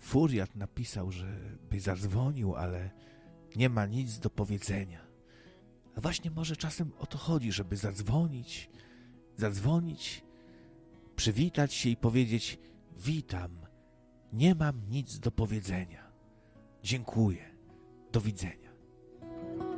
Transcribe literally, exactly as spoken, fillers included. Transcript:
Furiat napisał, żeby zadzwonił, ale nie ma nic do powiedzenia. A właśnie może czasem o to chodzi, żeby zadzwonić, zadzwonić, przywitać się i powiedzieć: witam, nie mam nic do powiedzenia. Dziękuję, do widzenia.